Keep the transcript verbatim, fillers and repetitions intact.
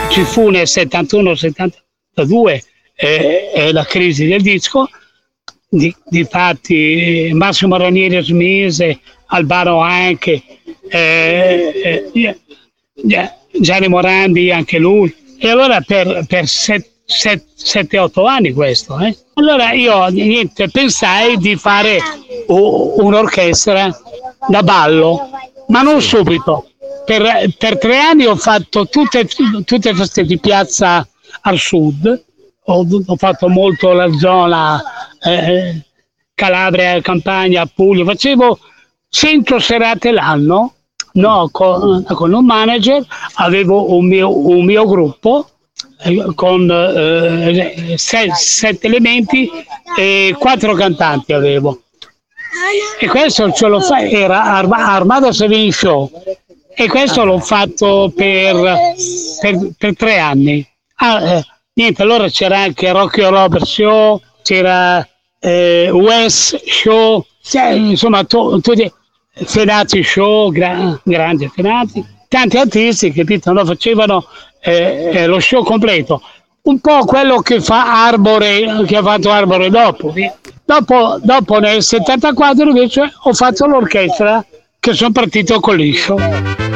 ci fu nel settantuno settantadue eh, eh, la crisi del disco, di, di fatti Massimo Ranieri smise, Albano anche, eh, eh, Gianni Morandi anche lui, e allora per, per sette otto anni questo. Eh. Allora io niente, pensai di fare un'orchestra da ballo, ma non subito. Per, per tre anni ho fatto tutte, tutte feste di piazza al sud, ho, ho fatto molto la zona eh, Calabria, Campania, Puglia, facevo cento serate l'anno, no, con, con un manager, avevo un mio, un mio gruppo eh, con eh, sei, sette elementi e quattro cantanti avevo. E questo ce lo fa, era Arma, Armada Savini Show, e questo l'ho fatto per, per, per tre anni. Ah, eh, niente, allora c'era anche Rocky Robert Show, c'era eh, West Show, cioè, insomma tu, tutti Fenati Show, gra, grandi Fenati, tanti artisti che no, facevano eh, eh, lo show completo, un po' quello che fa Arbore, che ha fatto Arbore dopo. Dopo, dopo nel settantaquattro invece ho fatto l'orchestra, che sono partito con l'Iscio.